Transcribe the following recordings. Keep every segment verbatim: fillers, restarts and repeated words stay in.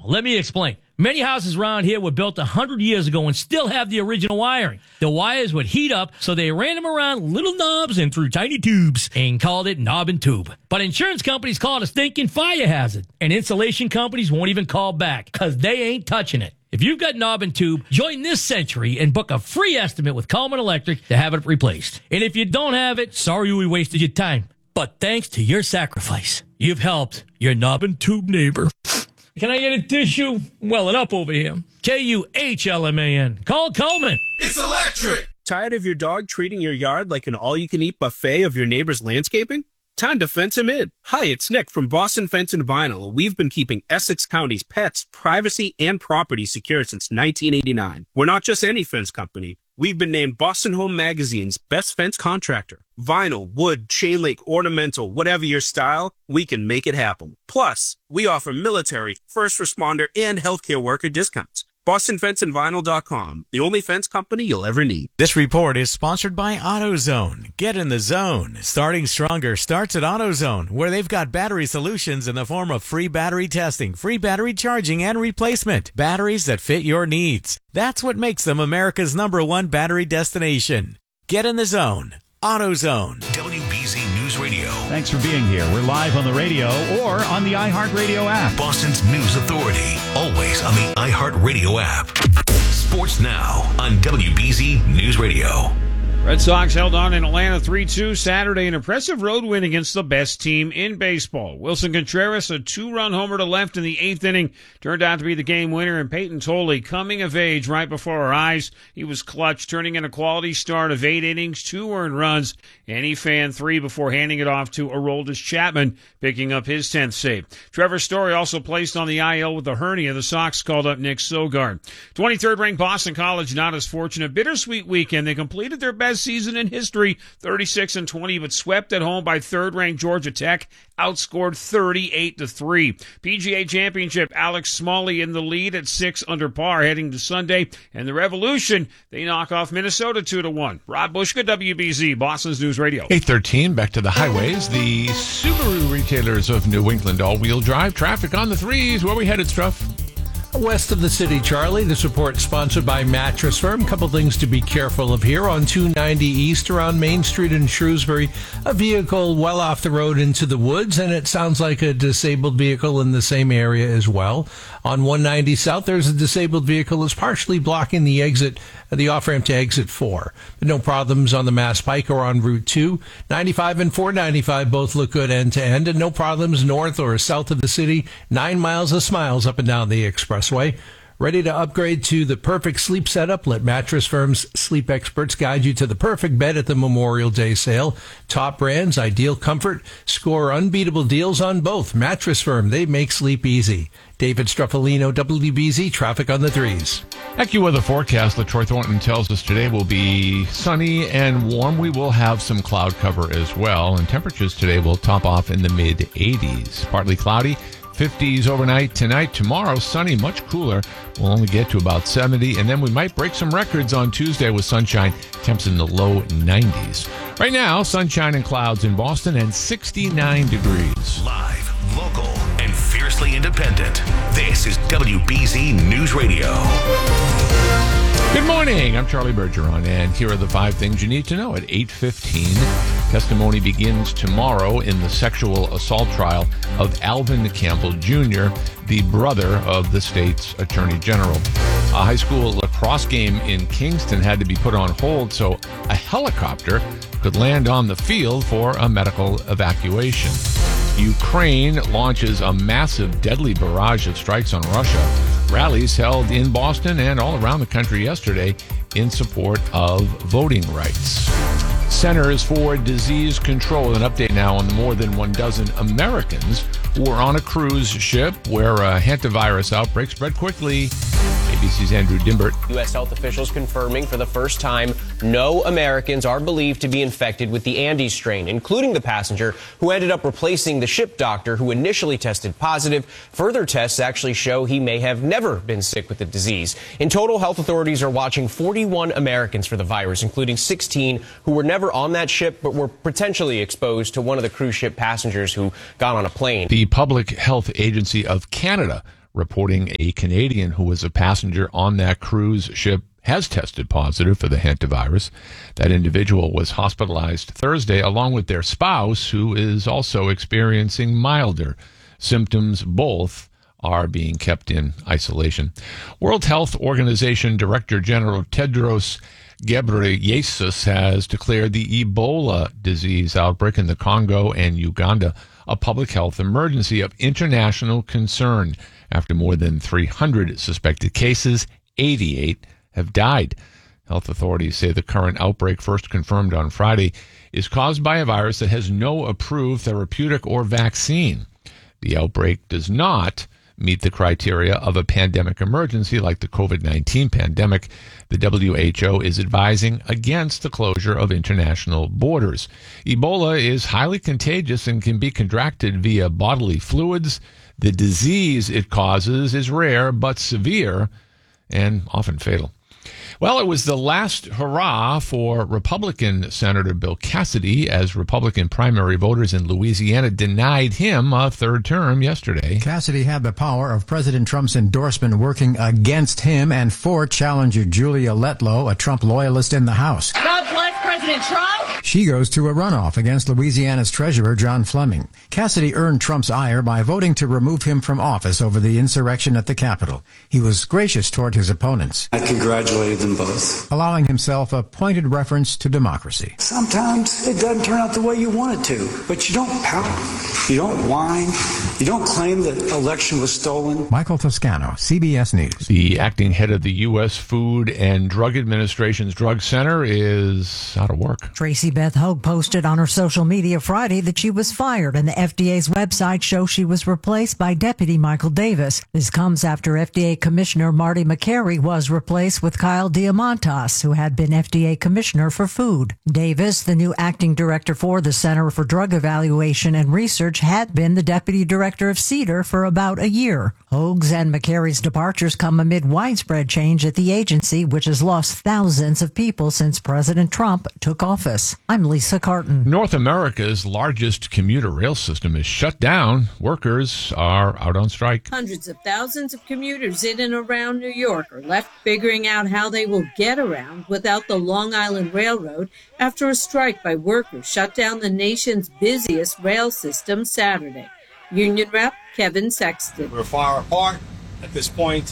let me explain. Many houses around here were built one hundred years ago and still have the original wiring. The wires would heat up, so they ran them around little knobs and through tiny tubes and called it knob and tube. But insurance companies call it a stinking fire hazard, and insulation companies won't even call back because they ain't touching it. If you've got knob and tube, join this century and book a free estimate with Coleman Electric to have it replaced. And if you don't have it, sorry we wasted your time. But thanks to your sacrifice, you've helped your knob and tube neighbor. Can I get a tissue? Welling up over here. K U H L M A N. Call Coleman. It's electric. Tired of your dog treating your yard like an all-you-can-eat buffet of your neighbor's landscaping? Time to fence him in. Hi, it's Nick from Boston Fence and Vinyl. We've been keeping Essex County's pets, privacy, and property secure since nineteen eighty-nine. We're not just any fence company. We've been named Boston Home Magazine's best fence contractor. Vinyl, wood, chain link, ornamental, whatever your style, we can make it happen. Plus, we offer military, first responder, and healthcare worker discounts. Boston Fence and Vinyl dot com, the only fence company you'll ever need. This report is sponsored by AutoZone. Get in the zone. Starting stronger starts at AutoZone, where they've got battery solutions in the form of free battery testing, free battery charging, and replacement. Batteries that fit your needs. That's what makes them America's number one battery destination. Get in the zone. AutoZone. W B Z News Radio. Thanks for being here. We're live on the radio or on the iHeartRadio app. Boston's news authority. Always on the iHeartRadio app. Sports Now on W B Z News Radio. Red Sox held on in Atlanta three two Saturday, an impressive road win against the best team in baseball. Wilson Contreras, a two-run homer to left in the eighth inning, turned out to be the game winner, and Peyton Tolley coming of age right before our eyes. He was clutch, turning in a quality start of eight innings, two earned runs, and he fanned three before handing it off to Aroldis Chapman, picking up his tenth save. Trevor Story also placed on the I L with a hernia. The Sox called up Nick Sogard. twenty-third ranked Boston College not as fortunate. Bittersweet weekend. They completed their best season in history, thirty-six and twenty, but swept at home by third-ranked Georgia Tech, outscored thirty-eight to three. P G A Championship, Alex Smalley in the lead at six under par heading to Sunday, and the Revolution, they knock off Minnesota two to one. Rob Bushka, W B Z, Boston's News Radio. eight thirteen, back to the highways. The Subaru retailers of New England, all-wheel drive traffic on the threes. Where we headed, Struff? West of the city, Charlie. This report sponsored by Mattress Firm. Couple things to be careful of here. On two ninety East around Main Street in Shrewsbury, a vehicle well off the road into the woods, and it sounds like a disabled vehicle in the same area as well. On one ninety South, there's a disabled vehicle that's partially blocking the exit, the off-ramp to exit four. But no problems on the Mass Pike or on Route two. ninety-five and four ninety-five both look good end-to-end, and no problems north or south of the city. Nine miles of smiles up and down the expressway. Ready to upgrade to the perfect sleep setup? Let Mattress Firm's sleep experts guide you to the perfect bed at the Memorial Day sale. Top brands, ideal comfort. Score unbeatable deals on both. Mattress Firm, they make sleep easy. David Struffolino, W B Z, traffic on the threes. AccuWeather forecast, LaTroy Thornton tells us today will be sunny and warm. We will have some cloud cover as well, and temperatures today will top off in the mid eighties. Partly cloudy, fifties overnight tonight. Tomorrow, sunny, much cooler. We'll only get to about seventy, and then we might break some records on Tuesday with sunshine, temps in the low nineties. Right now, sunshine and clouds in Boston and sixty-nine degrees. Live, local, and fiercely independent. This is W B Z News Radio. Good morning. I'm Charlie Bergeron, and here are the five things you need to know at eight fifteen. Testimony begins tomorrow in the sexual assault trial of Alvin Campbell Junior, the brother of the state's attorney general. A high school lacrosse game in Kingston had to be put on hold so a helicopter could land on the field for a medical evacuation. Ukraine launches a massive, deadly barrage of strikes on Russia. Rallies held in Boston and all around the country yesterday in support of voting rights. Centers for Disease Control, an update now on the more than one dozen Americans who were on a cruise ship where a hantavirus outbreak spread quickly. A B C's Andrew Dimbert. U S health officials confirming for the first time no Americans are believed to be infected with the Andes strain, including the passenger who ended up replacing the ship doctor who initially tested positive. Further tests actually show he may have never been sick with the disease. In total, health authorities are watching forty-one Americans for the virus, including sixteen who were never on that ship but were potentially exposed to one of the cruise ship passengers who got on a plane. The Public Health Agency of Canada reporting a Canadian who was a passenger on that cruise ship has tested positive for the hantavirus. That individual was hospitalized Thursday along with their spouse, who is also experiencing milder symptoms. Both are being kept in isolation. World Health Organization Director General Tedros Ghebreyesus has declared the Ebola disease outbreak in the Congo and Uganda a public health emergency of international concern. After more than three hundred suspected cases, eighty-eight have died. Health authorities say the current outbreak, first confirmed on Friday, is caused by a virus that has no approved therapeutic or vaccine. The outbreak does not meet the criteria of a pandemic emergency like the COVID nineteen pandemic. The W H O is advising against the closure of international borders. Ebola is highly contagious and can be contracted via bodily fluids. The disease it causes is rare but severe and often fatal. Well, it was the last hurrah for Republican Senator Bill Cassidy as Republican primary voters in Louisiana denied him a third term yesterday. Cassidy had the power of President Trump's endorsement working against him and for challenger Julia Letlow, a Trump loyalist in the House. God bless President Trump. She goes to a runoff against Louisiana's treasurer, John Fleming. Cassidy earned Trump's ire by voting to remove him from office over the insurrection at the Capitol. He was gracious toward his opponents. I congratulated them both, allowing himself a pointed reference to democracy. Sometimes it doesn't turn out the way you want it to, but you don't pout, you don't whine, you don't claim that the election was stolen. Michael Toscano, C B S News. The acting head of the U S Food and Drug Administration's Drug Center is out of work. Tracy Beth Hogue posted on her social media Friday that she was fired, and the F D A's website shows she was replaced by Deputy Michael Davis. This comes after F D A Commissioner Marty McCary was replaced with Kyle Diamantas, who had been F D A Commissioner for Food. Davis, the new acting director for the Center for Drug Evaluation and Research, had been the deputy director of CEDAR for about a year. Hogue's and McCary's departures come amid widespread change at the agency, which has lost thousands of people since President Trump took office. I'm Lisa Carton. North America's largest commuter rail system is shut down. Workers are out on strike. Hundreds of thousands of commuters in and around New York are left figuring out how they will get around without the Long Island Railroad after a strike by workers shut down the nation's busiest rail system Saturday. Union Rep Kevin Sexton. We're far apart at this point,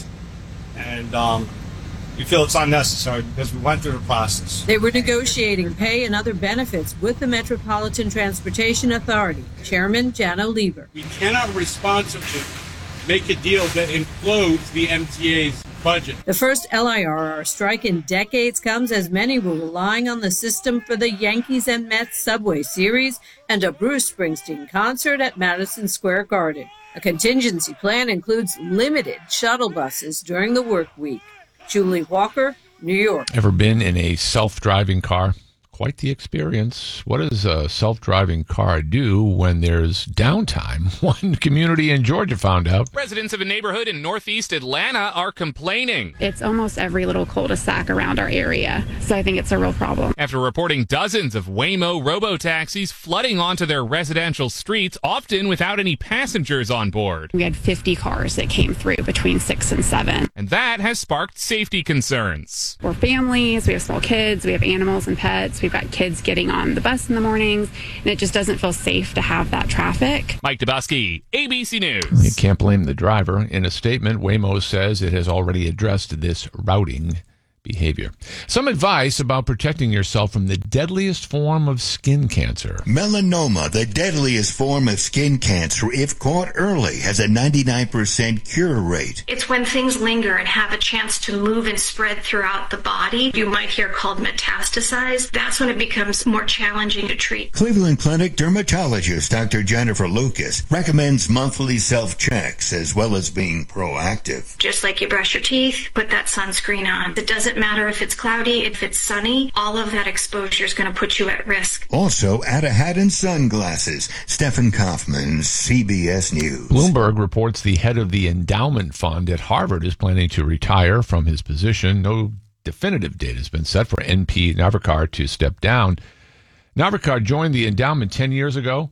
and um, we feel it's unnecessary because we went through the process. They were negotiating pay and other benefits with the Metropolitan Transportation Authority. Chairman Jano Lieber. We cannot responsibly make a deal that includes the M T A's budget. The first L I R R strike in decades comes as many were relying on the system for the Yankees and Mets Subway Series and a Bruce Springsteen concert at Madison Square Garden. A contingency plan includes limited shuttle buses during the work week. Julie Walker, New York. Ever been in a self-driving car? Quite the experience. What does a self-driving car do when there's downtime? One community in Georgia found out. Residents of a neighborhood in northeast Atlanta are complaining. It's almost every little cul-de-sac around our area, so I think it's a real problem. After reporting dozens of Waymo robo-taxis flooding onto their residential streets, often without any passengers on board. We had fifty cars that came through between six and seven. And that has sparked safety concerns. We're families, we have small kids, we have animals and pets. We've got kids getting on the bus in the mornings, and it just doesn't feel safe to have that traffic. Mike Dubusky, A B C News. You can't blame the driver. In a statement, Waymo says it has already addressed this routing behavior. Some advice about protecting yourself from the deadliest form of skin cancer. Melanoma, the deadliest form of skin cancer, if caught early, has a ninety-nine percent cure rate. It's when things linger and have a chance to move and spread throughout the body. You might hear called metastasize. That's when it becomes more challenging to treat. Cleveland Clinic dermatologist Doctor Jennifer Lucas recommends monthly self-checks as well as being proactive. Just like you brush your teeth, put that sunscreen on. It doesn't matter if it's cloudy, if it's sunny, all of that exposure is going to put you at risk. Also, add a hat and sunglasses. Stephen Kaufman, C B S News. Bloomberg reports the head of the endowment fund at Harvard is planning to retire from his position. No definitive date has been set for N P Navakar to step down. Navakar joined the endowment ten years ago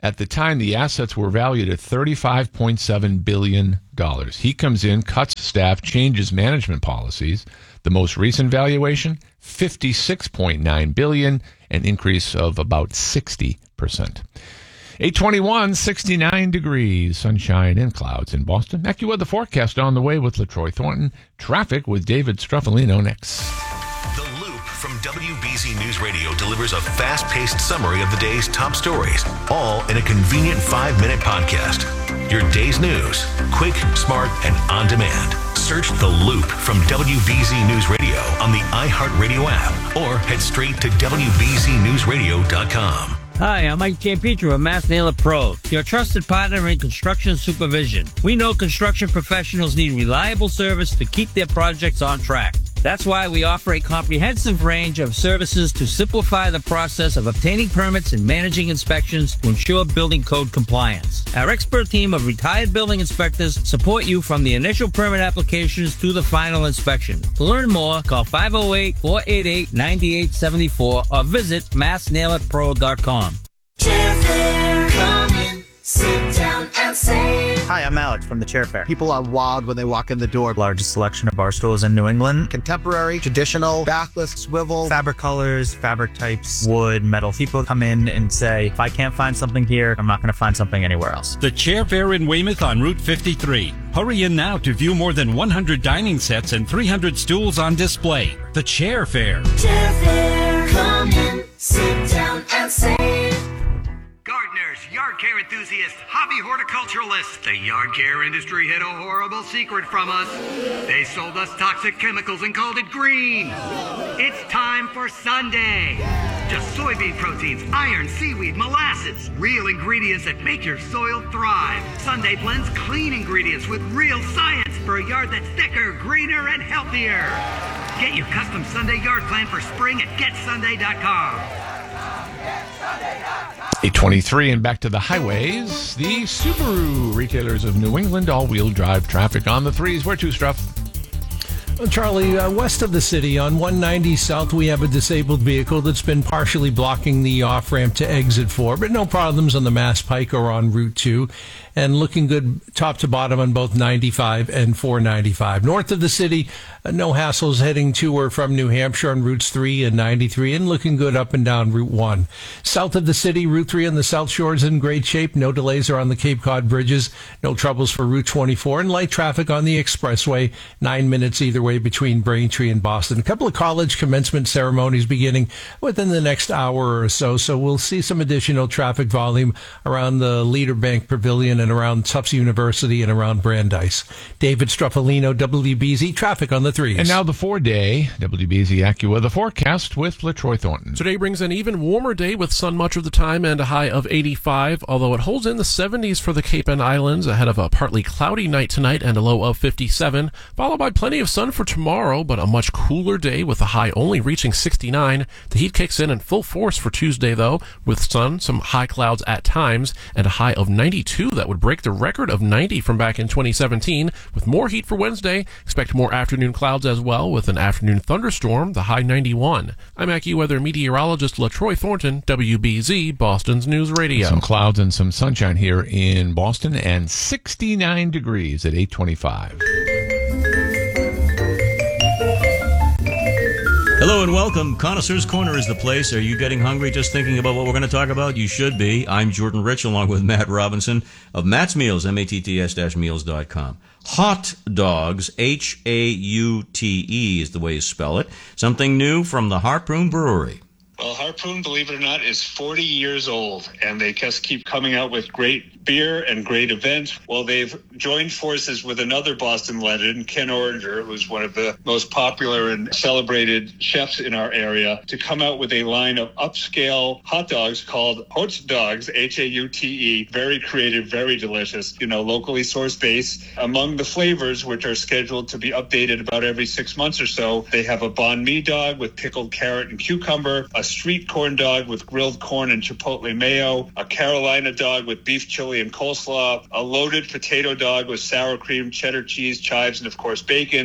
At the time, the assets were valued at thirty-five point seven billion dollars. He comes in, cuts staff, changes management policies. The most recent valuation, fifty-six point nine billion dollars, an increase of about sixty percent. eight twenty-one, sixty-nine degrees, sunshine and clouds in Boston. AccuWeather forecast on the way with LaTroy Thornton. Traffic with David Struffolino next. The Loop from W B Z News Radio delivers a fast-paced summary of the day's top stories, all in a convenient five-minute podcast. Your day's news, quick, smart, and on demand. Search The Loop from W B Z News Radio on the iHeartRadio app or head straight to W B Z news radio dot com. Hi, I'm Mike Giampietro of Mass Nailer Pro, your trusted partner in construction supervision. We know construction professionals need reliable service to keep their projects on track. That's why we offer a comprehensive range of services to simplify the process of obtaining permits and managing inspections to ensure building code compliance. Our expert team of retired building inspectors support you from the initial permit applications to the final inspection. To learn more, call five oh eight, four eight eight, nine eight seven four or visit mass nailer pro dot com. Come in, sit down and save. Hi, I'm Alex from the Chair Fair. People are wild when they walk in the door. Largest selection of bar stools in New England. Contemporary, traditional, backless, swivel, fabric colors, fabric types, wood, metal. People come in and say, if I can't find something here, I'm not going to find something anywhere else. The Chair Fair in Weymouth on Route fifty-three. Hurry in now to view more than one hundred dining sets and three hundred stools on display. The Chair Fair. Chair Fair. Come in, sit down and save. Gardeners, yard care enthusiasts, hobby horticulturalists. The yard care industry hid a horrible secret from us. They sold us toxic chemicals and called it green. It's time for Sunday. Just soybean proteins, iron, seaweed, molasses. Real ingredients that make your soil thrive. Sunday blends clean ingredients with real science for a yard that's thicker, greener, and healthier. Get your custom Sunday yard plan for spring at get sunday dot com. eight twenty-three and back to the highways. The Subaru retailers of New England, all-wheel drive traffic on the threes. Where to, Struff? Well, Charlie, uh, west of the city on one ninety South, we have a disabled vehicle that's been partially blocking the off-ramp to exit four, but no problems on the Mass Pike or on Route two, and looking good top to bottom on both ninety-five and four ninety-five. North of the city, uh, no hassles heading to or from New Hampshire on Routes three and ninety-three, and looking good up and down Route one. South of the city, Route three on the South Shore is in great shape. No delays are on the Cape Cod bridges. No troubles for Route twenty-four, and light traffic on the expressway, nine minutes either way between Braintree and Boston. A couple of college commencement ceremonies beginning within the next hour or so, so we'll see some additional traffic volume around the Leader Bank Pavilion and around Tufts University and around Brandeis. David Struffolino, W B Z Traffic on the threes. And now the four-day W B Z AccuWeather forecast with LaTroy Thornton. Today brings an even warmer day with sun much of the time and a high of eighty-five, although it holds in the seventies for the Cape and Islands ahead of a partly cloudy night tonight and a low of fifty-seven, followed by plenty of sun for tomorrow, but a much cooler day with a high only reaching sixty-nine. The heat kicks in in full force for Tuesday, though, with sun, some high clouds at times, and a high of ninety-two that would break the record of ninety from back in twenty seventeen. With more heat for Wednesday, expect more afternoon clouds as well, with an afternoon thunderstorm, the high ninety-one. I'm AccuWeather meteorologist LaTroy Thornton, W B Z, Boston's News Radio. Some clouds and some sunshine here in Boston, and sixty-nine degrees at eight twenty-five. Hello and welcome. Connoisseur's Corner is the place. Are you getting hungry just thinking about what we're going to talk about? You should be. I'm Jordan Rich along with Matt Robinson of Matt's Meals, M A T T S meals dot com. Hot Dogs, H A U T E is the way you spell it. Something new from the Harpoon Brewery. Well, Harpoon, believe it or not, is forty years old, and they just keep coming out with great beer and great events. Well, they've joined forces with another Boston legend, Ken Oringer, who's one of the most popular and celebrated chefs in our area, to come out with a line of upscale hot dogs called Hot Dogs, H A U T E. Very creative, very delicious, you know, locally sourced base. Among the flavors, which are scheduled to be updated about every six months or so, they have a banh mi dog with pickled carrot and cucumber, a street corn dog with grilled corn and chipotle mayo, a Carolina dog with beef chili and coleslaw, a loaded potato dog with sour cream, cheddar cheese, chives, and of course bacon,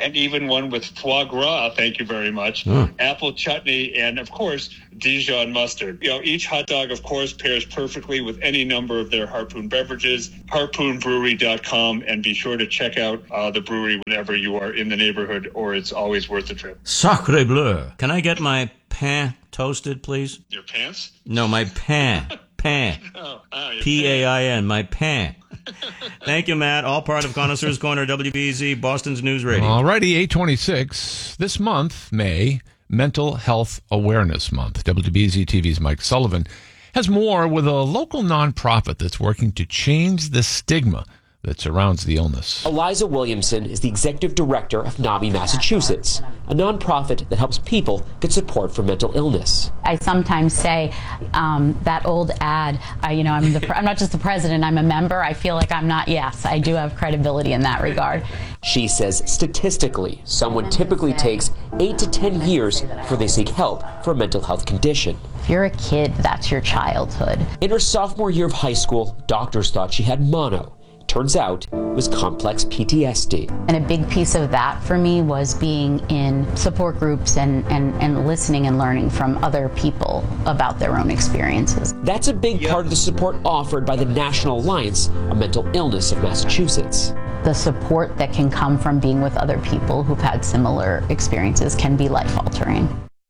and even one with foie gras, thank you very much, Mm. apple chutney, and, of course, Dijon mustard. You know, each hot dog, of course, pairs perfectly with any number of their Harpoon beverages. harpoon brewery dot com, and be sure to check out uh, the brewery whenever you are in the neighborhood, or it's always worth the trip. Sacre bleu. Can I get my pain toasted, please? Your pants? No, my pain. Pain. Oh, oh, your P A I N, my pain. Thank you, Matt. All part of Connoisseur's Corner, W B Z, Boston's News Radio. All righty, eight twenty-six. This month, May, Mental Health Awareness Month. W B Z T V's Mike Sullivan has more with a local nonprofit that's working to change the stigma that surrounds the illness. Eliza Williamson is the executive director of NAMI Massachusetts, a nonprofit that helps people get support for mental illness. I sometimes say um, that old ad, uh, you know, I'm, the, I'm not just the president, I'm a member. I feel like I'm not, yes, I do have credibility in that regard. She says statistically, someone typically takes eight to ten years before they seek help for a mental health condition. If you're a kid, that's your childhood. In her sophomore year of high school, doctors thought she had mono. Turns out it was complex P T S D. And a big piece of that for me was being in support groups and, and, and listening and learning from other people about their own experiences. That's a big part of the support offered by the National Alliance on Mental Illness of Massachusetts. The support that can come from being with other people who've had similar experiences can be life-altering.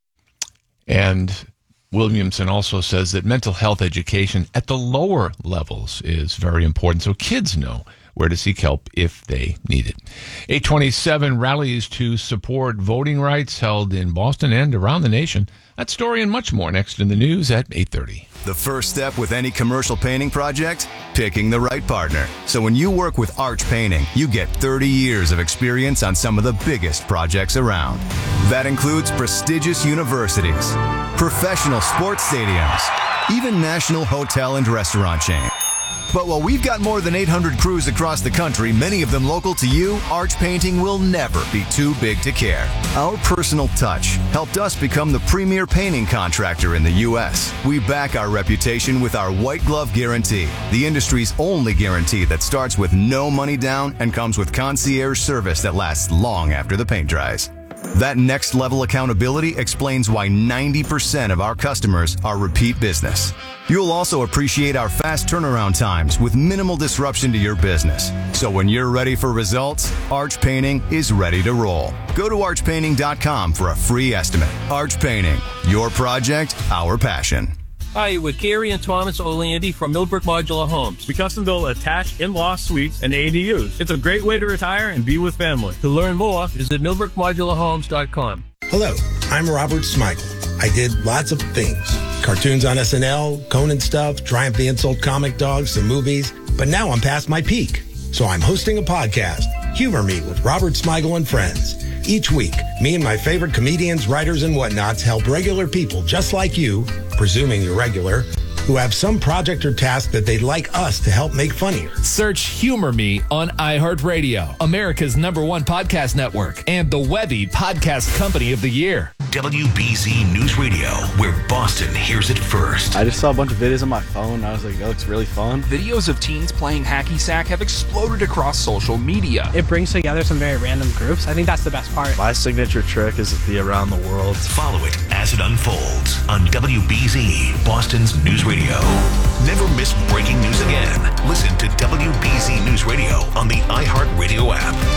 And Williamson also says that mental health education at the lower levels is very important, so kids know where to seek help if they need it. eight twenty-seven rallies to support voting rights held in Boston and around the nation. That story and much more next in the news at eight thirty. The first step with any commercial painting project? Picking the right partner. So when you work with Arch Painting, you get thirty years of experience on some of the biggest projects around. That includes prestigious universities, professional sports stadiums, even national hotel and restaurant chains. But while we've got more than eight hundred crews across the country, many of them local to you, Arch Painting will never be too big to care. Our personal touch helped us become the premier painting contractor in the U S. We back our reputation with our White Glove Guarantee, the industry's only guarantee that starts with no money down and comes with concierge service that lasts long after the paint dries. That next level accountability explains why ninety percent of our customers are repeat business. You'll also appreciate our fast turnaround times with minimal disruption to your business. So when you're ready for results, Arch Painting is ready to roll. Go to arch painting dot com for a free estimate. Arch Painting, your project, our passion. Hi, with Gary and Thomas O'Landy from Millbrook Modular Homes. We custom build attached in-law suites and A D Us. It's a great way to retire and be with family. To learn more, visit millbrook modular homes dot com. Hello, I'm Robert Smigel. I did lots of things. Cartoons on S N L, Conan stuff, Triumph the Insult comic dogs, some movies. But now I'm past my peak. So I'm hosting a podcast, Humor Me with Robert Smigel and Friends. Each week, me and my favorite comedians, writers, and whatnots help regular people just like you, presuming you're regular, who have some project or task that they'd like us to help make funnier. Search Humor Me on iHeartRadio, America's number one podcast network, and the Webby Podcast Company of the Year. W B Z News Radio, where Boston hears it first. I just saw a bunch of videos on my phone, and I was like, that looks really fun. Videos of teens playing hacky sack have exploded across social media. It brings together some very random groups. I think that's the best part. My signature trick is the around the world. Follow it as it unfolds on W B Z, Boston's News Radio. Never miss breaking news again. Listen to W B Z News Radio on the iHeartRadio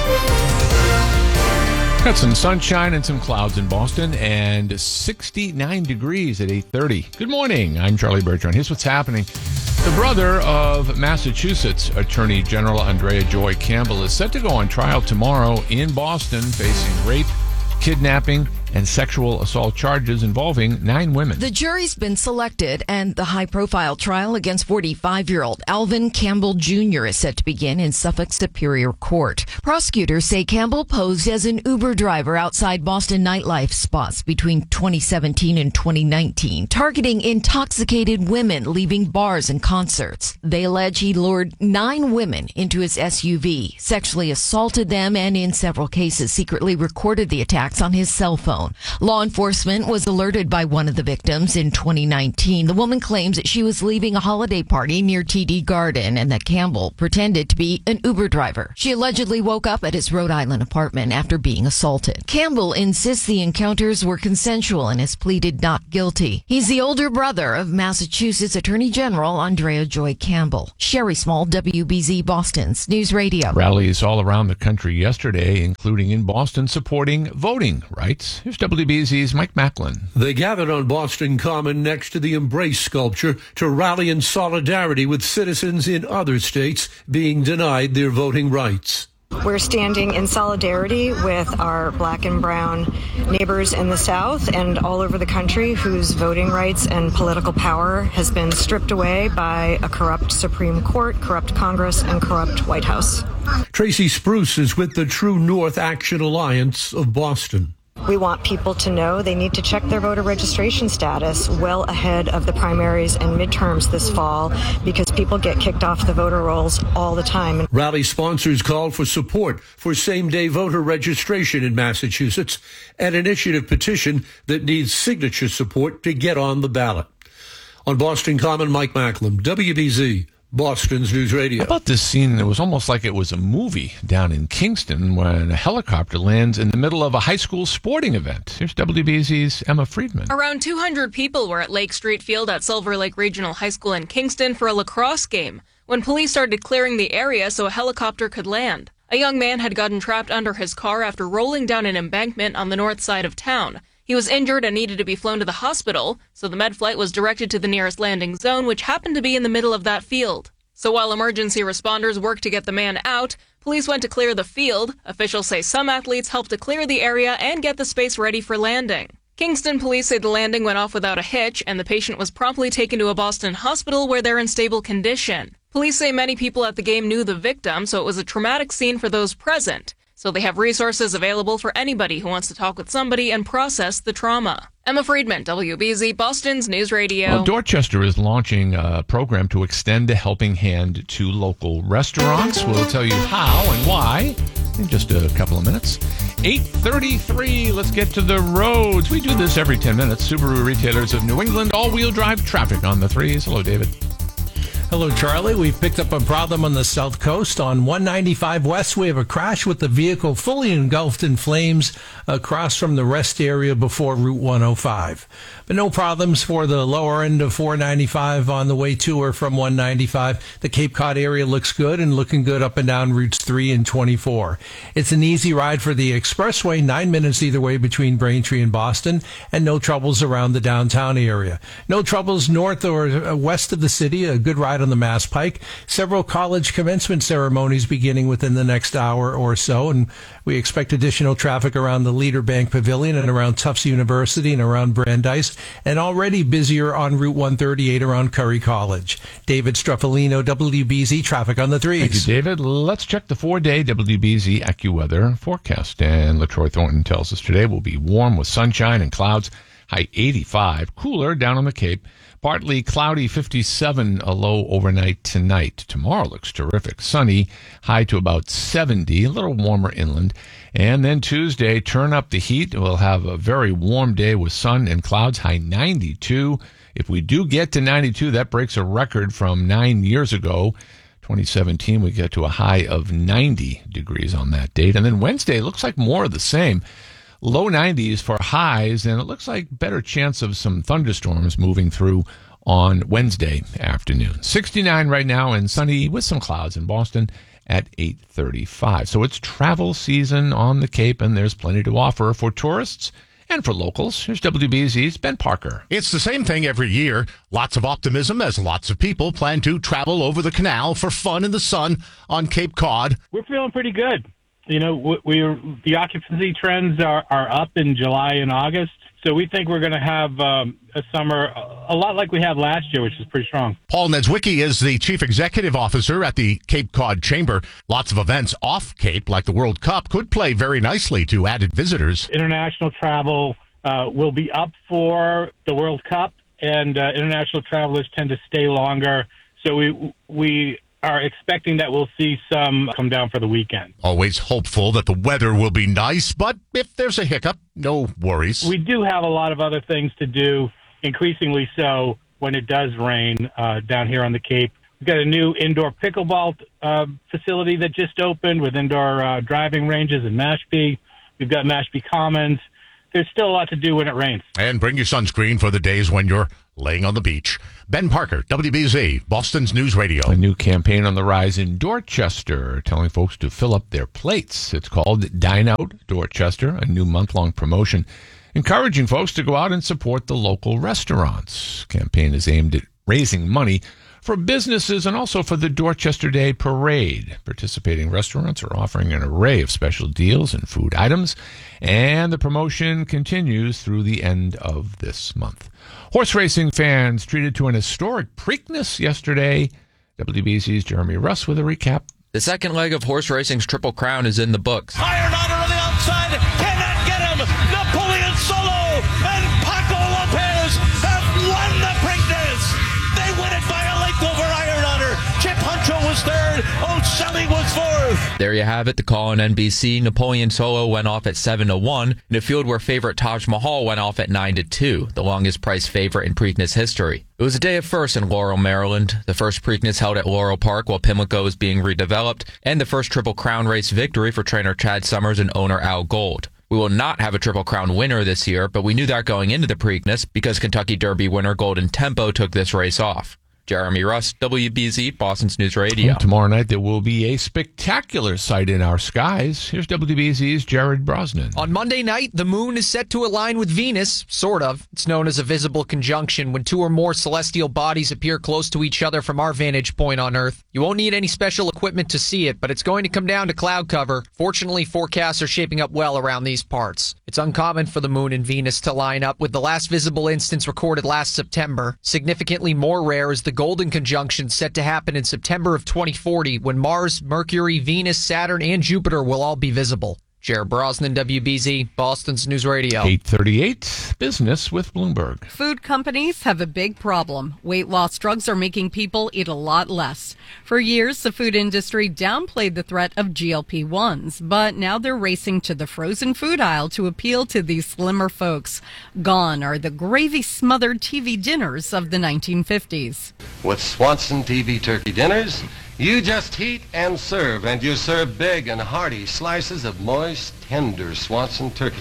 app. Got some sunshine and some clouds in Boston and sixty-nine degrees at eight thirty. Good morning. I'm Charlie Bergeron. Here's what's happening. The brother of Massachusetts Attorney General Andrea Joy Campbell is set to go on trial tomorrow in Boston facing rape, kidnapping, and sexual assault charges involving nine women. The jury's been selected, and the high-profile trial against forty-five-year-old Alvin Campbell Junior is set to begin in Suffolk Superior Court. Prosecutors say Campbell posed as an Uber driver outside Boston nightlife spots between twenty seventeen and twenty nineteen, targeting intoxicated women leaving bars and concerts. They allege he lured nine women into his S U V, sexually assaulted them, and in several cases secretly recorded the attacks on his cell phone. phone. Law enforcement was alerted by one of the victims in twenty nineteen. The woman claims that she was leaving a holiday party near T D Garden and that Campbell pretended to be an Uber driver. She allegedly woke up at his Rhode Island apartment after being assaulted. Campbell insists the encounters were consensual and has pleaded not guilty. He's the older brother of Massachusetts Attorney General Andrea Joy Campbell. Sherry Small, W B Z Boston's News Radio. Rallies all around the country yesterday, including in Boston, supporting voting rights. Here's W B Z's Mike Macklin. They gathered on Boston Common next to the Embrace sculpture to rally in solidarity with citizens in other states being denied their voting rights. We're standing in solidarity with our black and brown neighbors in the South and all over the country whose voting rights and political power has been stripped away by a corrupt Supreme Court, corrupt Congress, and corrupt White House. Tracy Spruce is with the True North Action Alliance of Boston. We want people to know they need to check their voter registration status well ahead of the primaries and midterms this fall because people get kicked off the voter rolls all the time. Rally sponsors called for support for same-day voter registration in Massachusetts, an initiative petition that needs signature support to get on the ballot. On Boston Common, Mike Macklin, W B Z. Boston's News Radio. How about this scene? It was almost like it was a movie down in Kingston when a helicopter lands in the middle of a high school sporting event. Here's W B Z's Emma Friedman. Around two hundred people were at Lake Street Field at Silver Lake Regional High School in Kingston for a lacrosse game when police started clearing the area so a helicopter could land. A young man had gotten trapped under his car after rolling down an embankment on the north side of town. He was injured and needed to be flown to the hospital, so the med flight was directed to the nearest landing zone, which happened to be in the middle of that field. So while emergency responders worked to get the man out, police went to clear the field. Officials say some athletes helped to clear the area and get the space ready for landing. Kingston police say the landing went off without a hitch, and the patient was promptly taken to a Boston hospital where they're in stable condition. Police say many people at the game knew the victim, so it was a traumatic scene for those present. So they have resources available for anybody who wants to talk with somebody and process the trauma. Emma Friedman, W B Z, Boston's News Radio. Well, Dorchester is launching a program to extend a helping hand to local restaurants. We'll tell you how and why in just a couple of minutes. eight thirty-three, let's get to the roads. We do this every ten minutes. Subaru Retailers of New England, all-wheel drive traffic on the threes. Hello, David. Hello, Charlie. We've picked up a problem on the South Coast. On one ninety-five West, we have a crash with the vehicle fully engulfed in flames across from the rest area before Route one oh five. But no problems for the lower end of four ninety-five on the way to or from one ninety-five. The Cape Cod area looks good and looking good up and down routes three and twenty-four. It's an easy ride for the expressway, nine minutes either way between Braintree and Boston, and no troubles around the downtown area. No troubles north or west of the city, a good ride on the Mass Pike. Several college commencement ceremonies beginning within the next hour or so, and we expect additional traffic around the Leader Bank Pavilion and around Tufts University and around Brandeis, and already busier on Route one thirty-eight around Curry College. David Struffolino, W B Z Traffic on the threes. Thank you, David. Let's check the four-day W B Z AccuWeather forecast. And LaTroy Thornton tells us today will be warm with sunshine and clouds, high eighty-five, cooler down on the Cape. Partly cloudy, fifty-seven, a low overnight tonight. Tomorrow looks terrific. Sunny, high to about seventy, a little warmer inland. And then Tuesday, turn up the heat. We'll have a very warm day with sun and clouds, high ninety-two. If we do get to ninety-two, that breaks a record from nine years ago. twenty seventeen, we get to a high of ninety degrees on that date. And then Wednesday looks like more of the same. Low nineties for highs, and it looks like better chance of some thunderstorms moving through on Wednesday afternoon. sixty-nine right now and sunny with some clouds in Boston at eight thirty-five. So it's travel season on the Cape, and there's plenty to offer for tourists and for locals. Here's W B Z's Ben Parker. It's the same thing every year. Lots of optimism as lots of people plan to travel over the canal for fun in the sun on Cape Cod. We're feeling pretty good. You know, we, we the occupancy trends are, are up in July and August, so we think we're going to have um, a summer a lot like we had last year, which is pretty strong. Paul Nedzwicki is the chief executive officer at the Cape Cod Chamber. Lots of events off Cape, like the World Cup, could play very nicely to added visitors. International travel uh, will be up for the World Cup, and uh, international travelers tend to stay longer. So we we are expecting that we'll see some come down for the weekend. Always hopeful that the weather will be nice, but if there's a hiccup, no worries. We do have a lot of other things to do, increasingly so when it does rain uh, down here on the Cape. We've got a new indoor pickleball uh, facility that just opened with indoor uh, driving ranges in Mashpee. We've got Mashpee Commons. There's still a lot to do when it rains. And bring your sunscreen for the days when you're laying on the beach. Ben Parker, W B Z, Boston's News Radio. A new campaign on the rise in Dorchester, telling folks to fill up their plates. It's called Dine Out Dorchester, a new month-long promotion encouraging folks to go out and support the local restaurants. Campaign is aimed at raising money for businesses and also for the Dorchester Day Parade. Participating restaurants are offering an array of special deals and food items, and the promotion continues through the end of this month. Horse racing fans treated to an historic Preakness yesterday. W B C's Jeremy Russ with a recap. The second leg of horse racing's Triple Crown is in the books. Iron Honor on the outside, cannot get him. Napoleon Solo and Paco Lopez have won the Preakness. They win it by a length over Iron Honor. Chip Huncho was third. O'Selly was fourth. There you have it. The call on N B C. Napoleon Solo went off at seven to one in a field where favorite Taj Mahal went off at nine to two, the longest priced favorite in Preakness history. It was a day of firsts in Laurel, Maryland. The first Preakness held at Laurel Park while Pimlico was being redeveloped, and the first Triple Crown race victory for trainer Chad Summers and owner Al Gold. We will not have a Triple Crown winner this year, but we knew that going into the Preakness because Kentucky Derby winner Golden Tempo took this race off. Jeremy Russ, W B Z, Boston's News Radio. Well, tomorrow night there will be a spectacular sight in our skies. Here's W B Z's Jared Brosnan. On Monday night, the moon is set to align with Venus, sort of. It's known as a visible conjunction when two or more celestial bodies appear close to each other from our vantage point on Earth. You won't need any special equipment to see it, but it's going to come down to cloud cover. Fortunately, forecasts are shaping up well around these parts. It's uncommon for the moon and Venus to line up, with the last visible instance recorded last September. Significantly more rare is the Golden Conjunction set to happen in September of twenty forty, when Mars, Mercury, Venus, Saturn, and Jupiter will all be visible. Jared Brosnan, W B Z, Boston's News Radio. eight thirty-eight, Business with Bloomberg. Food companies have a big problem. Weight loss drugs are making people eat a lot less. For years, the food industry downplayed the threat of G L P ones, but now they're racing to the frozen food aisle to appeal to these slimmer folks. Gone are the gravy-smothered T V dinners of the nineteen fifties. With Swanson T V turkey dinners, you just heat and serve, and you serve big and hearty slices of moist, tender Swanson turkey.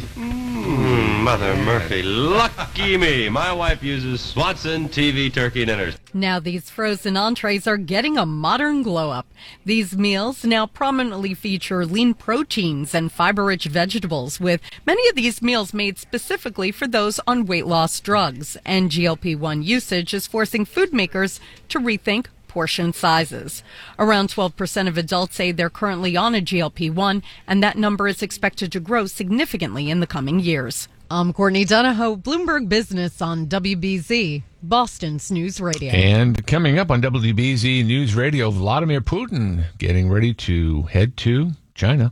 Mmm, Mother Murphy, lucky me. My wife uses Swanson T V turkey dinners. Now these frozen entrees are getting a modern glow-up. These meals now prominently feature lean proteins and fiber-rich vegetables, with many of these meals made specifically for those on weight loss drugs. And G L P one usage is forcing food makers to rethink portion sizes. Around twelve percent of adults say they're currently on a G L P one, and that number is expected to grow significantly in the coming years. I'm Courtney Donahoe, Bloomberg Business on W B Z, Boston's News Radio. And coming up on W B Z News Radio, Vladimir Putin getting ready to head to China.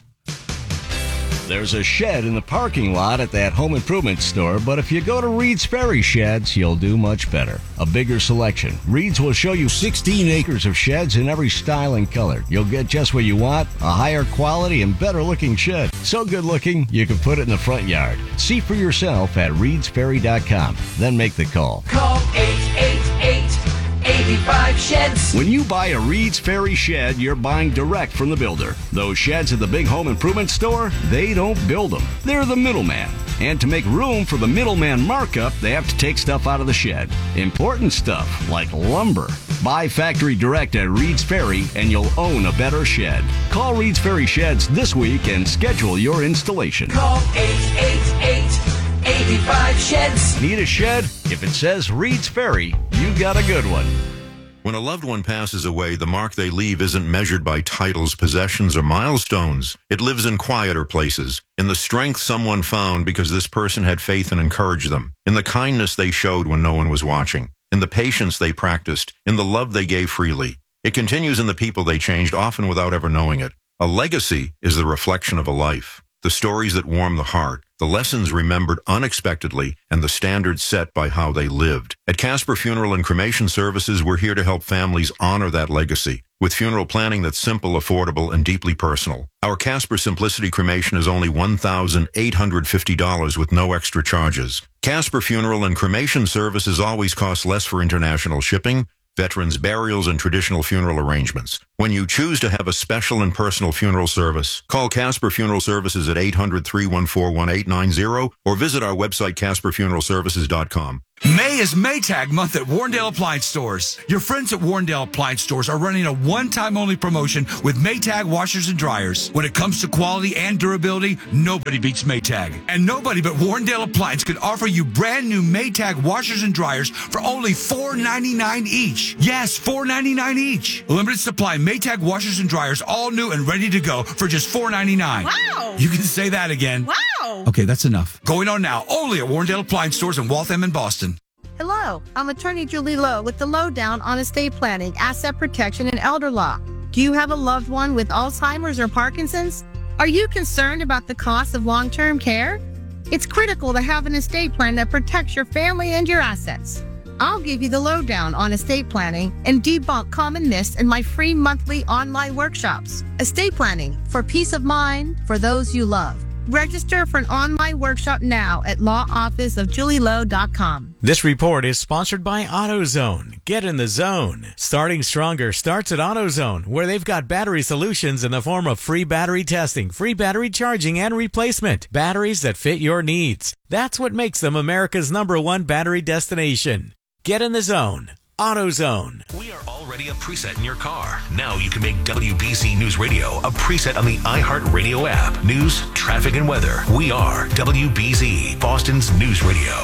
There's a shed in the parking lot at that home improvement store, but if you go to Reed's Ferry Sheds, you'll do much better. A bigger selection. Reed's will show you sixteen acres of sheds in every style and color. You'll get just what you want, a higher quality and better looking shed. So good looking, you can put it in the front yard. See for yourself at reeds ferry dot com. Then make the call. Call eight eight eight, eight five, sheds. When you buy a Reed's Ferry shed, you're buying direct from the builder. Those sheds at the big home improvement store, they don't build them. They're the middleman. And to make room for the middleman markup, they have to take stuff out of the shed. Important stuff like lumber. Buy factory direct at Reed's Ferry and you'll own a better shed. Call Reed's Ferry Sheds this week and schedule your installation. Call eight eight eight, eight five, sheds. Need a shed? If it says Reed's Ferry, you got a good one. When a loved one passes away, the mark they leave isn't measured by titles, possessions, or milestones. It lives in quieter places, in the strength someone found because this person had faith and encouraged them, in the kindness they showed when no one was watching, in the patience they practiced, in the love they gave freely. It continues in the people they changed, often without ever knowing it. A legacy is the reflection of a life. The stories that warm the heart, the lessons remembered unexpectedly, and the standards set by how they lived. At Casper Funeral and Cremation Services, we're here to help families honor that legacy. with funeral planning that's simple, affordable, and deeply personal. Our Casper Simplicity cremation is only one thousand eight hundred fifty dollars with no extra charges. Casper Funeral and Cremation Services always cost less for international shipping, veterans' burials, and traditional funeral arrangements. When you choose to have a special and personal funeral service, call Casper Funeral Services at eight hundred, three one four, one eight nine zero or visit our website, casper funeral services dot com. May is Maytag month at Warrendale Appliance Stores. Your friends at Warrendale Appliance Stores are running a one-time only promotion with Maytag washers and dryers. When it comes to quality and durability, nobody beats Maytag. And nobody but Warrendale Appliance can offer you brand new Maytag washers and dryers for only four ninety-nine each. Yes, four ninety-nine each. Limited supply Maytag washers and dryers, all new and ready to go for just four ninety-nine. Wow! You can say that again. Wow! Okay, that's enough. Going on now, only at Warrendale Appliance Stores in Waltham and Boston. Hello, I'm attorney Julie Lowe with the Lowdown on Estate Planning, Asset Protection, and Elder Law. Do you have a loved one with Alzheimer's or Parkinson's? Are you concerned about the cost of long-term care? It's critical to have an estate plan that protects your family and your assets. I'll give you the lowdown on estate planning and debunk common myths in my free monthly online workshops. Estate planning for peace of mind for those you love. Register for an online workshop now at law office of julie lowe dot com. This report is sponsored by AutoZone. Get in the zone. Starting Stronger starts at AutoZone, where they've got battery solutions in the form of free battery testing, free battery charging, and replacement. Batteries that fit your needs. That's what makes them America's number one battery destination. Get in the zone. AutoZone. We are already a preset in your car. Now you can make W B Z News Radio a preset on the iHeartRadio app. News, traffic, and weather. We are W B Z, Boston's news radio.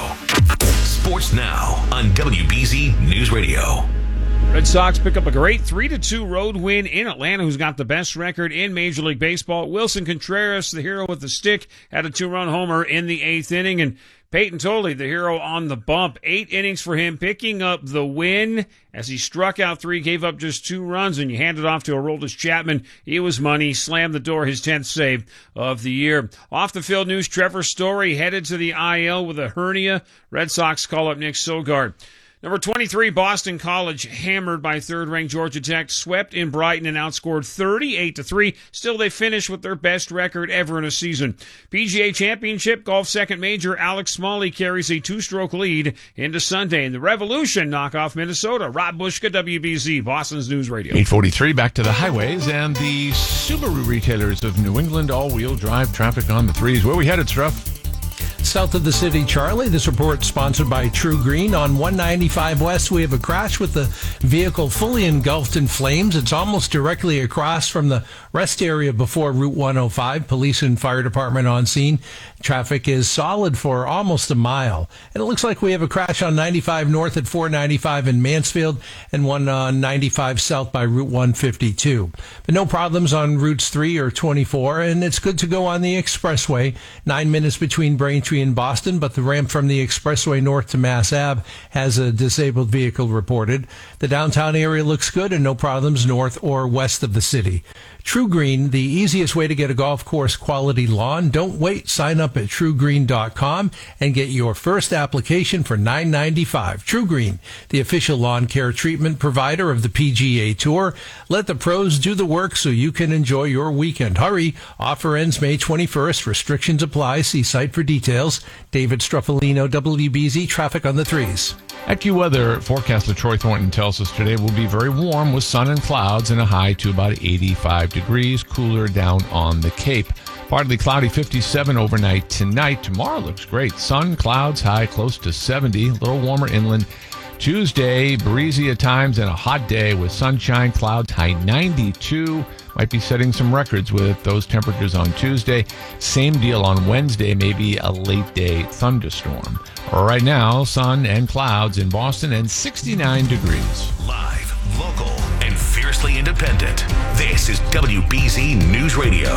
Sports now on W B Z News Radio. Red Sox pick up a great three to two road win in Atlanta, who's got the best record in Major League Baseball. Wilson Contreras, the hero with the stick, had a two-run homer in the eighth inning, and Peyton Tolley, the hero on the bump. Eight innings for him, picking up the win as he struck out three, gave up just two runs, and you hand it off to Aroldis Chapman. He was money, slammed the door, his tenth save of the year. Off the field news, Trevor Story headed to the I L with a hernia. Red Sox call up Nick Sogard. Number twenty-three, Boston College, hammered by third-ranked Georgia Tech, swept in Brighton and outscored thirty-eight to three. Still, they finished with their best record ever in a season. P G A Championship, golf second major, Alex Smalley carries a two-stroke lead into Sunday. And the Revolution knock off Minnesota. Rob Bushka, W B Z, Boston's News Radio. eight forty-three, back to the highways, and the Subaru retailers of New England, all-wheel drive traffic on the threes. Where we headed, Struff? South of the city, Charlie. This report sponsored by True Green. On one ninety-five West, we have a crash with the vehicle fully engulfed in flames. It's almost directly across from the rest area before Route one oh five. Police and fire department on scene. Traffic is solid for almost a mile. And it looks like we have a crash on ninety-five North at four ninety-five in Mansfield and one on ninety-five South by Route one fifty-two. But no problems on Routes three or twenty-four, and it's good to go on the expressway. Nine minutes between Braintree in Boston, but the ramp from the expressway north to Mass Ave has a disabled vehicle reported. The downtown area looks good and no problems north or west of the city. True Green, the easiest way to get a golf course quality lawn. Don't wait. Sign up at true green dot com and get your first application for nine ninety-five. True Green, the official lawn care treatment provider of the P G A Tour. Let the pros do the work so you can enjoy your weekend. Hurry. Offer ends May twenty-first. Restrictions apply. See site for details. David Struffolino, W B Z, traffic on the threes. AccuWeather forecaster Troy Thornton tells us today will be very warm with sun and clouds and a high to about eighty-five degrees, cooler down on the Cape. Partly cloudy, fifty-seven overnight tonight. Tomorrow looks great. Sun, clouds, high close to seventy, a little warmer inland. Tuesday, breezy at times and a hot day with sunshine, clouds, high ninety-two. Might be setting some records with those temperatures on Tuesday. Same deal on Wednesday, maybe a late day thunderstorm. Right now, sun and clouds in Boston and sixty-nine degrees. Live, local, and fiercely independent. This is W B Z News Radio.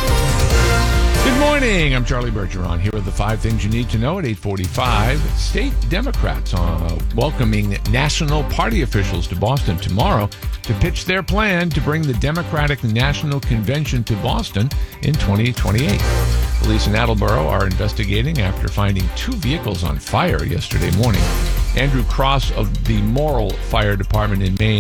Good morning. I'm Charlie Bergeron. Here are the five things you need to know at eight forty-five. State Democrats are welcoming national party officials to Boston tomorrow to pitch their plan to bring the Democratic National Convention to Boston in twenty twenty-eight. Police in Attleboro are investigating after finding two vehicles on fire yesterday morning. Andrew Cross of the Morrill Fire Department in Maine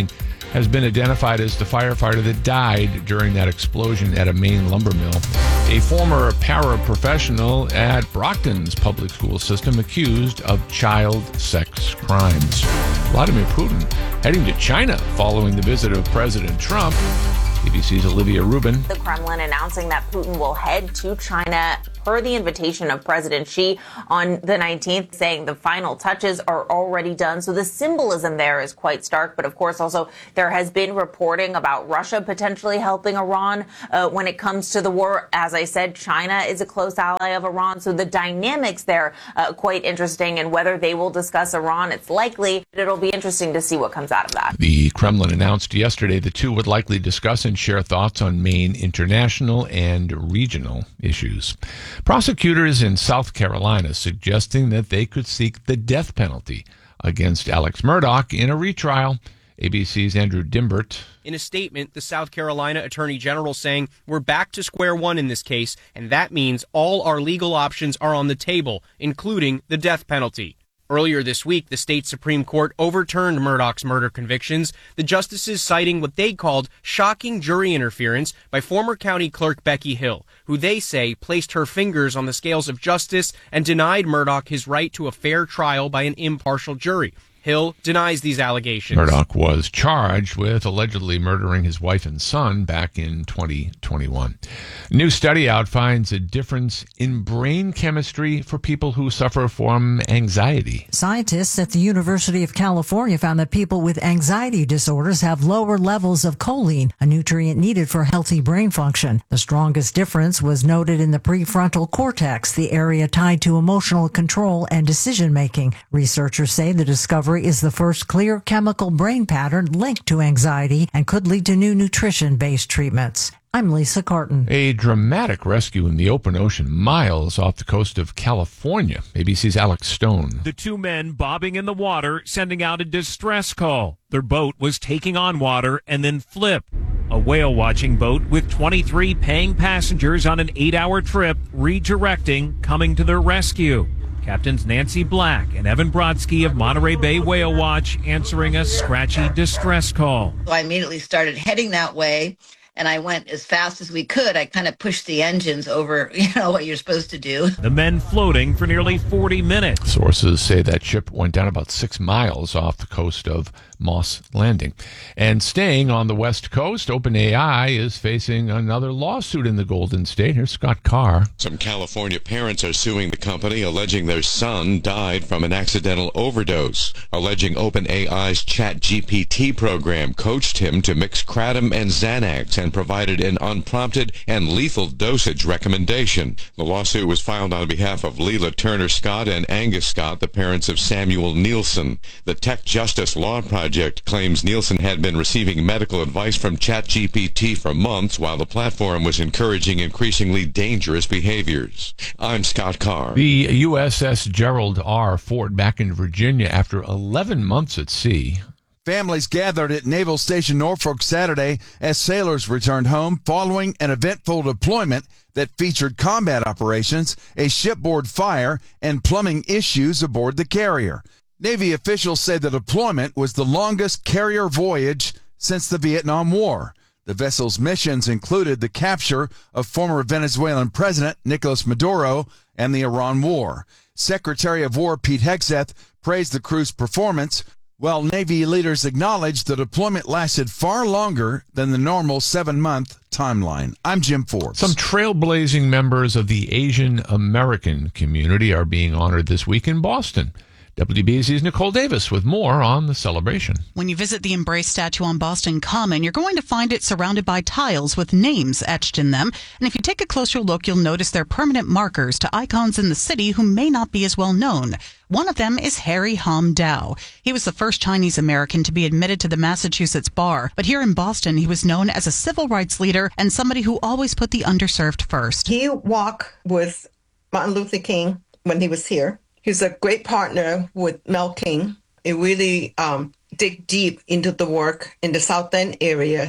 has been identified as the firefighter that died during that explosion at a Maine lumber mill. A former paraprofessional at Brockton's public school system accused of child sex crimes. Vladimir Putin heading to China following the visit of President Trump. A B C's Olivia Rubin. The Kremlin announcing that Putin will head to China per the invitation of President Xi on the nineteenth, saying the final touches are already done. So the symbolism there is quite stark. But of course, also there has been reporting about Russia potentially helping Iran uh, when it comes to the war. As I said, China is a close ally of Iran. So the dynamics there uh, quite interesting. And whether they will discuss Iran, it's likely. But it'll be interesting to see what comes out of that. The Kremlin announced yesterday the two would likely discuss and share thoughts on Maine international and regional issues. Prosecutors in South Carolina suggesting that they could seek the death penalty against Alex Murdaugh in a retrial. A B C's Andrew Dimbert. In a statement, the South Carolina Attorney General saying, we're back to square one in this case, and that means all our legal options are on the table, including the death penalty. Earlier this week, the state Supreme Court overturned Murdaugh's murder convictions, the justices citing what they called shocking jury interference by former county clerk Becky Hill, who they say placed her fingers on the scales of justice and denied Murdaugh his right to a fair trial by an impartial jury. Hill denies these allegations. Murdaugh was charged with allegedly murdering his wife and son back in twenty twenty-one. A new study out finds a difference in brain chemistry for people who suffer from anxiety. Scientists at the University of California found that people with anxiety disorders have lower levels of choline, a nutrient needed for healthy brain function. The strongest difference was noted in the prefrontal cortex, the area tied to emotional control and decision-making. Researchers say the discovery is the first clear chemical brain pattern linked to anxiety and could lead to new nutrition-based treatments. I'm Lisa Carton. A dramatic rescue in the open ocean miles off the coast of California. A B C's Alex Stone. The two men bobbing in the water, sending out a distress call. Their boat was taking on water and then flipped. A whale-watching boat with twenty-three paying passengers on an eight-hour trip redirecting, coming to their rescue. Captains Nancy Black and Evan Brodsky of Monterey Bay Whale Watch answering a scratchy distress call. So I immediately started heading that way, and I went as fast as we could. I kind of pushed the engines over, you know, what you're supposed to do. The men floating for nearly forty minutes. Sources say that ship went down about six miles off the coast of Moss Landing. And staying on the West Coast, OpenAI is facing another lawsuit in the Golden State. Here's Scott Carr. Some California parents are suing the company, alleging their son died from an accidental overdose, alleging OpenAI's ChatGPT program coached him to mix kratom and Xanax and provided an unprompted and lethal dosage recommendation. The lawsuit was filed on behalf of Leila Turner Scott and Angus Scott, the parents of Samuel Nielsen. The Tech Justice Law Project claims Nielsen had been receiving medical advice from ChatGPT for months while the platform was encouraging increasingly dangerous behaviors. I'm Scott Carr. The U S S Gerald R. Ford back in Virginia after eleven months at sea. Families gathered at Naval Station Norfolk Saturday as sailors returned home following an eventful deployment that featured combat operations, a shipboard fire, and plumbing issues aboard the carrier. Navy officials say the deployment was the longest carrier voyage since the Vietnam War. The vessel's missions included the capture of former Venezuelan President Nicolas Maduro and the Iran War. Secretary of War Pete Hegseth praised the crew's performance, while Navy leaders acknowledged the deployment lasted far longer than the normal seven-month timeline. I'm Jim Forbes. Some trailblazing members of the Asian American community are being honored this week in Boston. W B Z's Nicole Davis with more on the celebration. When you visit the Embrace statue on Boston Common, you're going to find it surrounded by tiles with names etched in them. And if you take a closer look, you'll notice they're permanent markers to icons in the city who may not be as well known. One of them is Harry Hom Dow. He was the first Chinese American to be admitted to the Massachusetts bar. But here in Boston, he was known as a civil rights leader and somebody who always put the underserved first. He walked with Martin Luther King when he was here. He's a great partner with Mel King. It really um, dig deep into the work in the South End area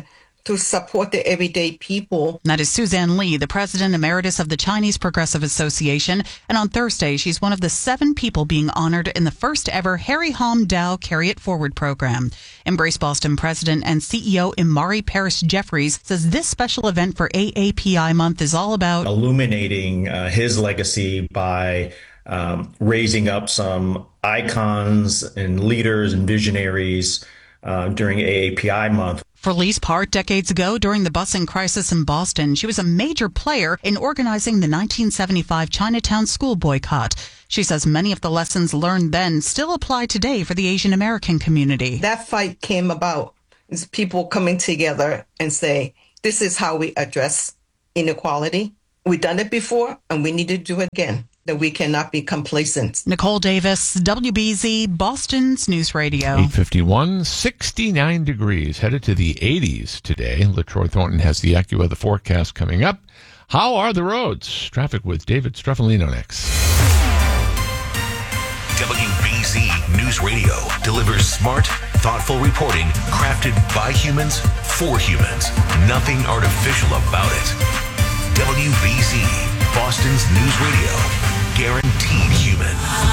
to support the everyday people. That is Suzanne Lee, the president emeritus of the Chinese Progressive Association. And on Thursday, she's one of the seven people being honored in the first ever Harry Hom Dow Carry It Forward program. Embrace Boston president and C E O Imari Paris Jeffries says this special event for A A P I month is all about illuminating uh, his legacy by um, raising up some icons and leaders and visionaries uh, during A A P I month. For Lise Part, decades ago, during the busing crisis in Boston, she was a major player in organizing the nineteen seventy-five Chinatown school boycott. She says many of the lessons learned then still apply today for the Asian American community. That fight came about is people coming together and say, this is how we address inequality. We've done it before, and we need to do it again. That we cannot be complacent. Nicole Davis, W B Z, Boston's News Radio. eight fifty-one, sixty-nine degrees, headed to the eighties today. LaTroy Thornton has the AccuWeather forecast coming up. How are the roads? Traffic with David Streffolino next. W B Z News Radio delivers smart, thoughtful reporting crafted by humans for humans. Nothing artificial about it. W B Z, Boston's News Radio. Guaranteed human.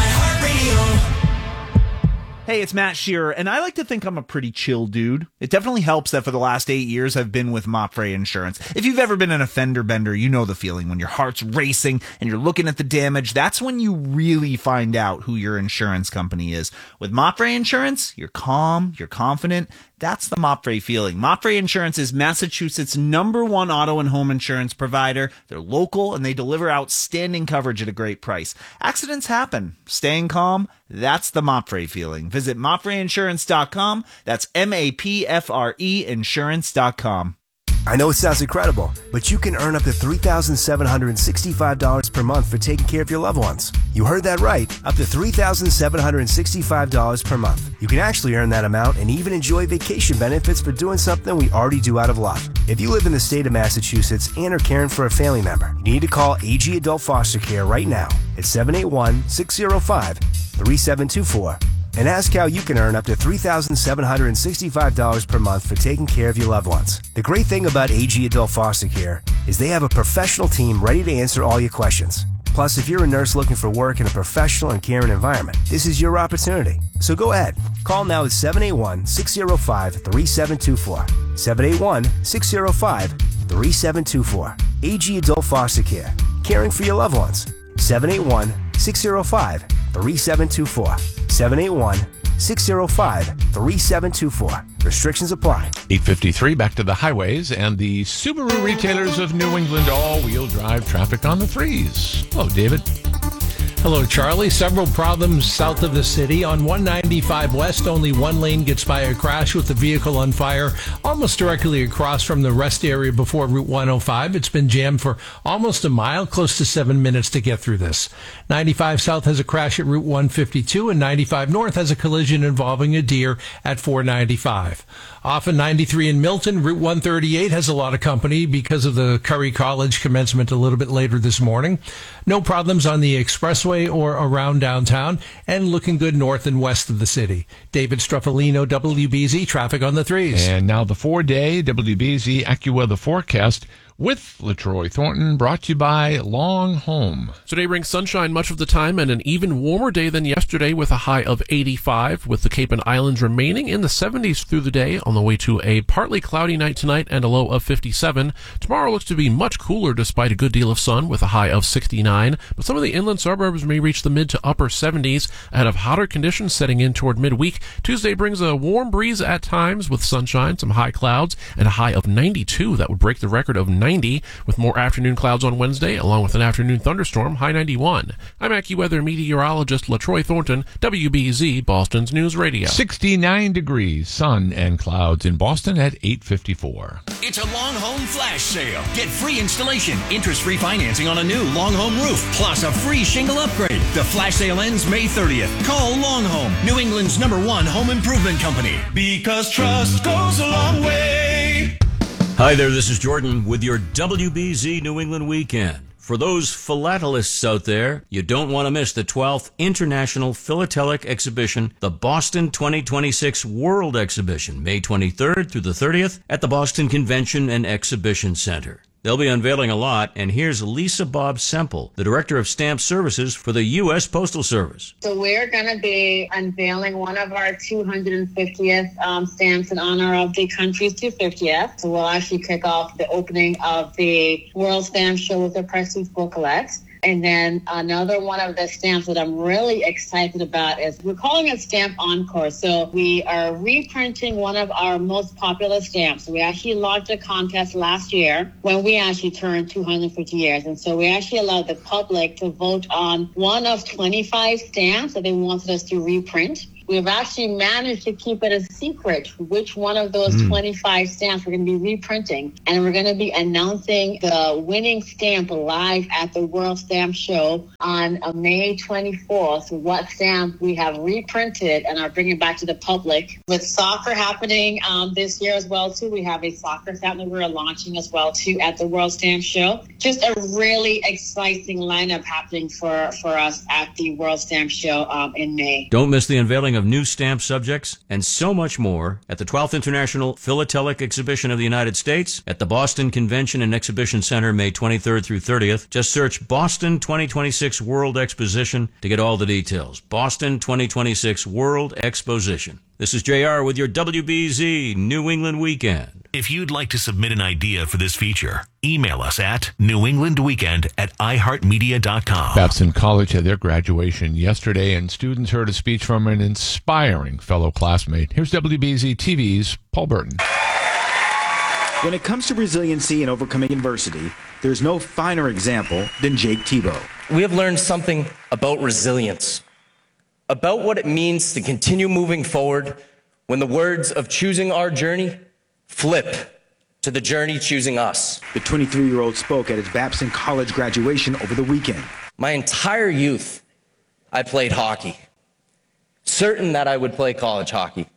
Hey, it's Matt Shearer, and I like to think I'm a pretty chill dude. It definitely helps that for the last eight years I've been with Mopfre Insurance. If you've ever been in a fender bender, you know the feeling when your heart's racing and you're looking at the damage. That's when you really find out who your insurance company is. With Mopfre Insurance, you're calm, you're confident. That's the Mopfre feeling. Mopfre Insurance is Massachusetts' number one auto and home insurance provider. They're local and they deliver outstanding coverage at a great price. Accidents happen. Staying calm, that's the Mopfre feeling. Visit mopfre insurance dot com. That's M A P F R E insurance dot com. I know it sounds incredible, but you can earn up to three thousand seven hundred sixty-five dollars per month for taking care of your loved ones. You heard that right, up to three thousand seven hundred sixty-five dollars per month. You can actually earn that amount and even enjoy vacation benefits for doing something we already do out of love. If you live in the state of Massachusetts and are caring for a family member, you need to call A G Adult Foster Care right now at seven eight one, six zero five, three seven two four. And ask how you can earn up to three thousand seven hundred sixty-five dollars per month for taking care of your loved ones. The great thing about A G Adult Foster Care is they have a professional team ready to answer all your questions. Plus, if you're a nurse looking for work in a professional and caring environment, this is your opportunity. So go ahead. Call now at seven eight one, six zero five, three seven two four. seven eight one, six zero five, three seven two four. A G Adult Foster Care. Caring for your loved ones. seven eight one, six zero five, three seven two four. seven eight one, six zero five, three seven two four. Restrictions apply. eight fifty-three, back to the highways and the Subaru retailers of New England all-wheel drive traffic on the threes. Hello, David. Hello, Charlie. Several problems south of the city. On one ninety-five West, only one lane gets by a crash with the vehicle on fire almost directly across from the rest area before Route one oh five. It's been jammed for almost a mile, close to seven minutes to get through this. ninety-five South has a crash at Route one fifty-two, and ninety-five North has a collision involving a deer at four ninety-five. Off of ninety-three in Milton, Route one thirty-eight has a lot of company because of the Curry College commencement a little bit later this morning. No problems on the expressway or around downtown, and looking good north and west of the city. David Streffolino, W B Z, traffic on the threes. And now the four-day W B Z AccuWeather forecast with LaTroy Thornton, brought to you by Long Home. Today brings sunshine much of the time and an even warmer day than yesterday with a high of eighty-five, with the Cape and Islands remaining in the seventies through the day on the way to a partly cloudy night tonight and a low of fifty-seven. Tomorrow looks to be much cooler despite a good deal of sun with a high of sixty-nine, but some of the inland suburbs may reach the mid to upper seventies ahead of hotter conditions setting in toward midweek. Tuesday brings a warm breeze at times with sunshine, some high clouds, and a high of ninety-two. That would break the record of ninety, with more afternoon clouds on Wednesday, along with an afternoon thunderstorm, high ninety-one. I'm AccuWeather meteorologist LaTroy Thornton, W B Z, Boston's News Radio. sixty-nine degrees, sun and clouds in Boston at eight fifty-four. It's a Long Home flash sale. Get free installation, interest-free financing on a new Long Home roof, plus a free shingle upgrade. The flash sale ends May thirtieth. Call Long Home, New England's number one home improvement company. Because trust goes a long way. Hi there, this is Jordan with your W B Z New England Weekend. For those philatelists out there, you don't want to miss the twelfth International Philatelic Exhibition, the Boston twenty twenty-six World Exhibition, May twenty-third through the thirtieth at the Boston Convention and Exhibition Center. They'll be unveiling a lot, and here's Lisa Bob Semple, the Director of Stamp Services for the U S Postal Service. So we're going to be unveiling one of our two hundred fiftieth um, stamps in honor of the country's two hundred fiftieth. So we'll actually kick off the opening of the World Stamp Show with the Prestige booklet. And then another one of the stamps that I'm really excited about is we're calling it Stamp Encore. So we are reprinting one of our most popular stamps. We actually launched a contest last year when we actually turned two hundred fifty years. And so we actually allowed the public to vote on one of twenty-five stamps that they wanted us to reprint. We've actually managed to keep it a secret which one of those mm. twenty-five stamps we're going to be reprinting. And we're going to be announcing the winning stamp live at the World Stamp Show on uh, May twenty-fourth, what stamp we have reprinted and are bringing back to the public. With soccer happening um, this year as well, too, we have a soccer stamp that we're launching as well, too, at the World Stamp Show. Just a really exciting lineup happening for, for us at the World Stamp Show um, in May. Don't miss the unveiling of new stamp subjects and so much more at the twelfth International Philatelic Exhibition of the United States at the Boston Convention and Exhibition Center, May twenty-third through thirtieth. Just search Boston twenty twenty-six World Exposition to get all the details. Boston twenty twenty-six World Exposition. This is J R with your W B Z New England Weekend. If you'd like to submit an idea for this feature, email us at newenglandweekend at iheartmedia dot com. Babson College had their graduation yesterday, and students heard a speech from an inspiring fellow classmate. Here's W B Z T V's Paul Burton. When it comes to resiliency and overcoming adversity, there's no finer example than Jake Tebow. We have learned something about resilience, about what it means to continue moving forward when the words of choosing our journey flip to the journey choosing us. The twenty-three-year-old spoke at his Babson College graduation over the weekend. My entire youth, I played hockey, certain that I would play college hockey.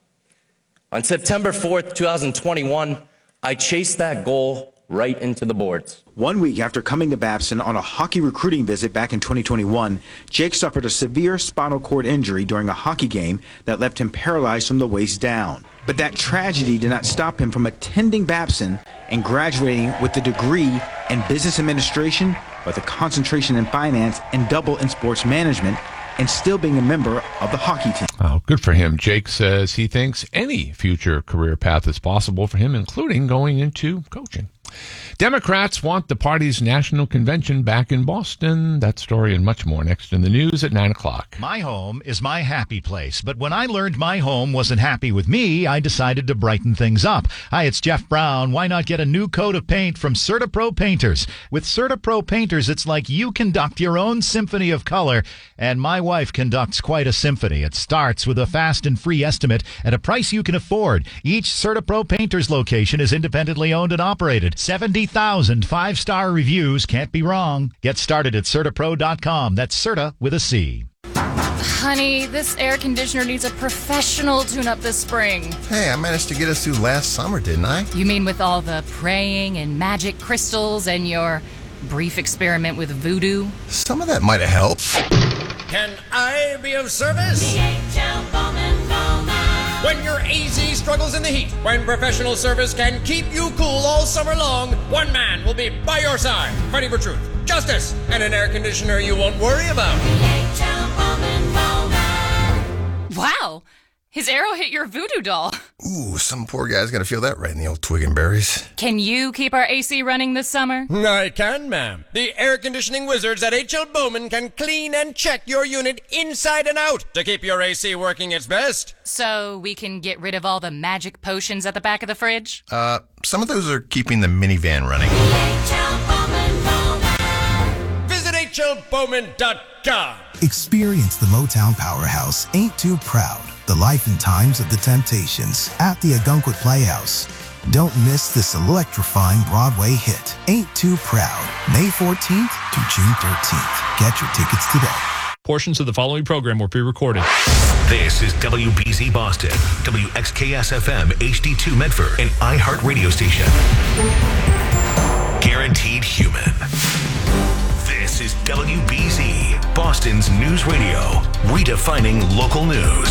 On September fourth, twenty twenty-one, I chased that goal right into the boards. One week after coming to Babson on a hockey recruiting visit back in twenty twenty-one, Jake suffered a severe spinal cord injury during a hockey game that left him paralyzed from the waist down. But that tragedy did not stop him from attending Babson and graduating with a degree in business administration with a concentration in finance and double in sports management, and still being a member of the hockey team. Oh, good for him. Jake says he thinks any future career path is possible for him, including going into coaching. Democrats want the party's national convention back in Boston. That story and much more next in the news at nine o'clock. My home is my happy place, but when I learned my home wasn't happy with me, I decided to brighten things up. Hi, it's Jeff Brown. Why not get a new coat of paint from CertaPro Painters? With CertaPro Painters, it's like you conduct your own symphony of color, and my wife conducts quite a symphony. It starts with a fast and free estimate at a price you can afford. Each CertaPro Painters location is independently owned and operated. seventy thousand five-star reviews. Can't be wrong. Get started at Certapro dot com. That's Certa with a C. Honey, this air conditioner needs a professional tune-up this spring. Hey, I managed to get us through last summer, didn't I? You mean with all the praying and magic crystals and your brief experiment with voodoo? Some of that might have helped. Can I be of service? D H L Bowman Bowman. When your A Z struggles in the heat, when professional service can keep you cool all summer long, one man will be by your side, fighting for truth, justice, and an air conditioner you won't worry about. D H L Bowman Bowman. Wow! His arrow hit your voodoo doll. Ooh, some poor guy's gonna feel that right in the old twig and berries. Can you keep our A C running this summer? I can, ma'am. The air conditioning wizards at H L Bowman can clean and check your unit inside and out to keep your A C working its best. So we can get rid of all the magic potions at the back of the fridge? Uh, some of those are keeping the minivan running. H L Bowman Bowman. Visit H L Bowman dot com. Experience the Motown powerhouse, Ain't Too Proud, the life and times of the Temptations at the Ogunquit Playhouse. Don't miss this electrifying Broadway hit, Ain't Too Proud, May fourteenth to June thirteenth. Get your tickets today. Portions of the following program were pre-recorded. This is W B Z Boston, W X K S F M H D two Medford, an iHeart radio station. Guaranteed Human. This is W B Z, Boston's news radio, redefining local news.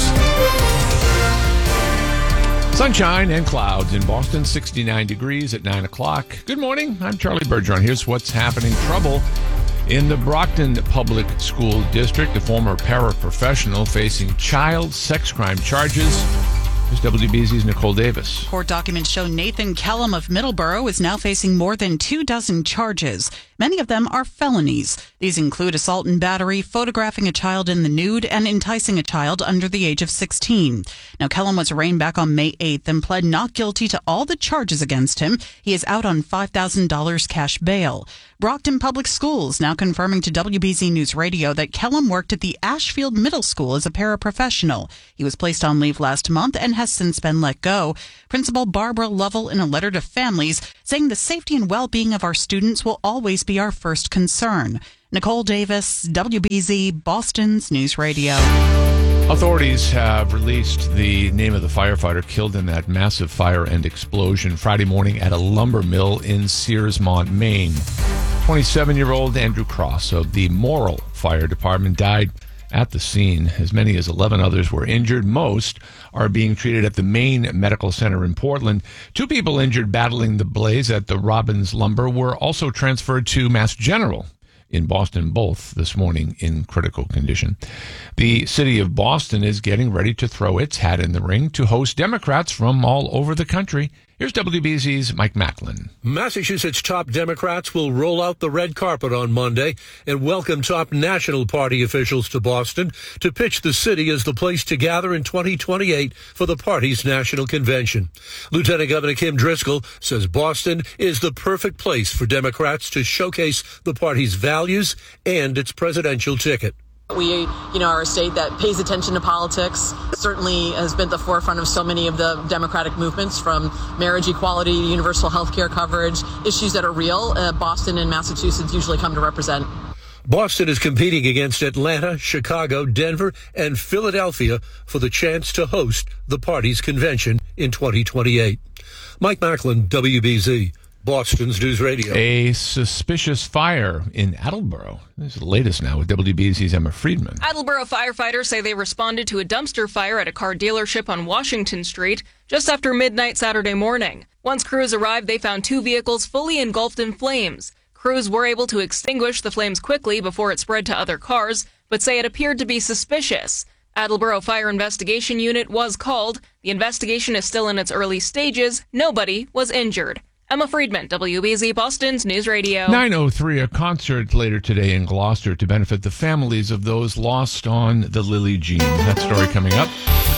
Sunshine and clouds in Boston, sixty-nine degrees at nine o'clock. Good morning. I'm Charlie Bergeron. Here's what's happening. Trouble in the Brockton Public School District. A former paraprofessional facing child sex crime charges. Here's W B Z's Nicole Davis. Court documents show Nathan Kellum of Middleborough is now facing more than two dozen charges. Many of them are felonies. These include assault and battery, photographing a child in the nude, and enticing a child under the age of sixteen. Now, Kellum was arraigned back on May eighth and pled not guilty to all the charges against him. He is out on five thousand dollars cash bail. Brockton Public Schools now confirming to W B Z News Radio that Kellum worked at the Ashfield Middle School as a paraprofessional. He was placed on leave last month and has since been let go. Principal Barbara Lovell in a letter to families saying the safety and well-being of our students will always be our first concern. Nicole Davis, W B Z, Boston's News Radio. Authorities have released the name of the firefighter killed in that massive fire and explosion Friday morning at a lumber mill in Searsmont, Maine. twenty-seven-year-old Andrew Cross of the Morrill Fire Department died at the scene. As many as eleven others were injured. Most are being treated at the Maine Medical Center in Portland. Two people injured battling the blaze at the Robbins Lumber were also transferred to Mass General in Boston, both this morning in critical condition. The city of Boston is getting ready to throw its hat in the ring to host Democrats from all over the country. Here's W B Z's Mike Macklin. Massachusetts top Democrats will roll out the red carpet on Monday and welcome top National Party officials to Boston to pitch the city as the place to gather in twenty twenty-eight for the party's national convention. Lieutenant Governor Kim Driscoll says Boston is the perfect place for Democrats to showcase the party's values and its presidential ticket. We, you know, are a state that pays attention to politics, certainly has been at the forefront of so many of the democratic movements, from marriage equality to universal health care coverage, issues that are real. Uh, Boston and Massachusetts usually come to represent. Boston is competing against Atlanta, Chicago, Denver, and Philadelphia for the chance to host the party's convention in twenty twenty-eight. Mike Macklin, W B Z. Boston's News Radio. A suspicious fire in Attleboro. This is the latest now with W B Z's Emma Friedman. Attleboro firefighters say they responded to a dumpster fire at a car dealership on Washington Street just after midnight Saturday morning. Once crews arrived, they found two vehicles fully engulfed in flames. Crews were able to extinguish the flames quickly before it spread to other cars, but say it appeared to be suspicious. Attleboro Fire Investigation Unit was called. The investigation is still in its early stages. Nobody was injured. Emma Friedman, W B Z Boston's News Radio. nine oh three, a concert later today in Gloucester to benefit the families of those lost on the Lily Jean. That story coming up.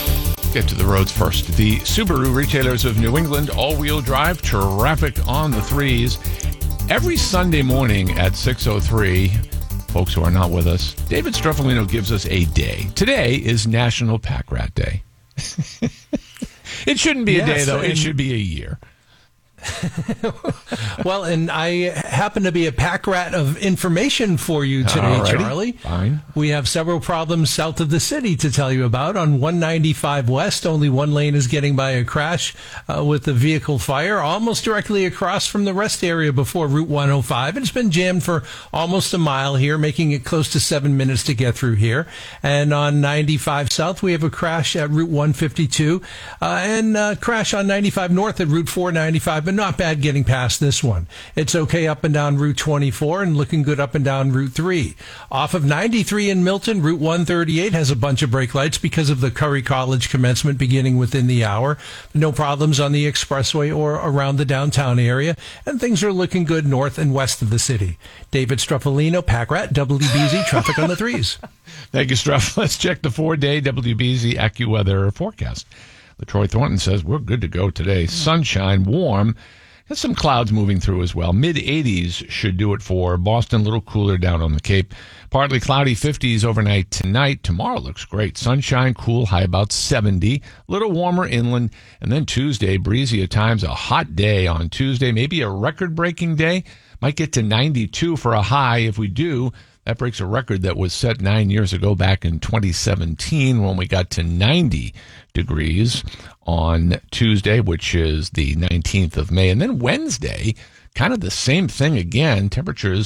Get to the roads first. The Subaru retailers of New England, all-wheel drive, traffic on the threes. Every Sunday morning at six oh three, folks who are not with us, David Struffolino gives us a day. Today is National Pack Rat Day. It shouldn't be a Yes, day, though. It and- should be a year. Well, and I happen to be a pack rat of information for you today, Alrighty. Charlie. Fine. We have several problems south of the city to tell you about. On one ninety-five West, only one lane is getting by a crash uh, with a vehicle fire almost directly across from the rest area before Route one oh five. It's been jammed for almost a mile here, making it close to seven minutes to get through here. And on ninety-five South, we have a crash at Route one fifty-two uh, and a crash on ninety-five North at Route four ninety-five, but not bad getting past this one. It's okay up and down Route twenty-four and looking good up and down Route three. Off of ninety-three in Milton, Route one thirty-eight has a bunch of brake lights because of the Curry College commencement beginning within the hour. No problems on the expressway or around the downtown area, and things are looking good north and west of the city. David Struffolino, Pack Rat, W B Z, traffic on the threes. Thank you, Struff. Let's check the four-day W B Z AccuWeather forecast. LaTroy Thornton says we're good to go today. Sunshine, warm. There's some clouds moving through as well. mid eighties should do it for Boston. A little cooler down on the Cape. Partly cloudy, fifties overnight tonight. Tomorrow looks great. Sunshine, cool, high about seventy. A little warmer inland. And then Tuesday, breezy at times. A hot day on Tuesday. Maybe a record-breaking day. Might get to ninety-two for a high. If we do, that breaks a record that was set nine years ago back in twenty seventeen when we got to ninety degrees on Tuesday, which is the nineteenth of May. And then Wednesday, kind of the same thing again. Temperatures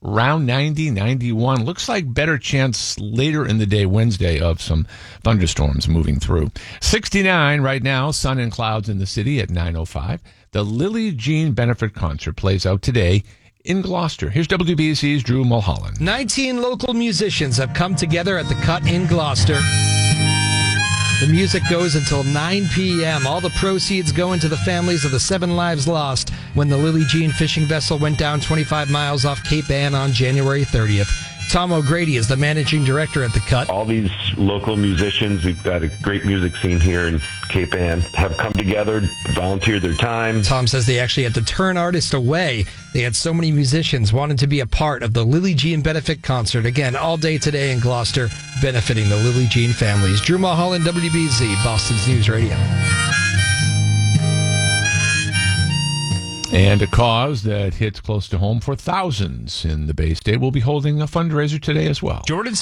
around ninety, ninety-one. Looks like better chance later in the day, Wednesday, of some thunderstorms moving through. sixty-nine right now, sun and clouds in the city at nine oh five. The Lily Jean Benefit Concert plays out today in Gloucester. Here's W B C's Drew Mulholland. nineteen local musicians have come together at the Cut in Gloucester. The music goes until nine p.m. All the proceeds go into the families of the seven lives lost when the Lily Jean fishing vessel went down twenty-five miles off Cape Ann on January thirtieth. Tom O'Grady is the managing director at the Cut. All these local musicians, we've got a great music scene here in Cape Ann, have come together, volunteered their time. Tom says they actually had to turn artists away. They had so many musicians wanting to be a part of the Lily Jean Benefit Concert. Again, all day today in Gloucester, benefiting the Lily Jean families. Drew Mulholland, W B Z, Boston's News Radio. And a cause that hits close to home for thousands in the Bay State will be holding a fundraiser today as well. Jordan